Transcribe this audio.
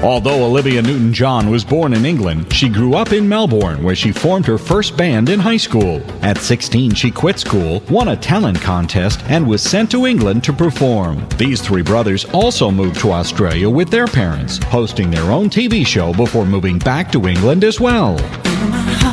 Although Olivia Newton-John was born in England, she grew up in Melbourne, where she formed her first band in high school. At 16, she quit school, won a talent contest, and was sent to England to perform. These three brothers also moved to Australia with their parents, hosting their own TV show before moving back to England as well.